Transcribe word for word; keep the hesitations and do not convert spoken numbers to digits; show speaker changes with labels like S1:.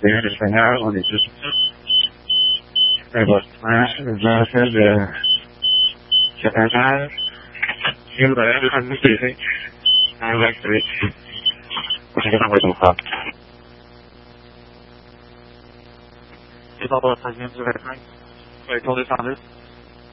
S1: de España, on est juste très bon. Je fais de secrétaire, et vous allez faire du P C, avec les, je vais t'envoyer ton frère. C'est dans votre treizième du vingt-cinq, sur les tours de cent dix.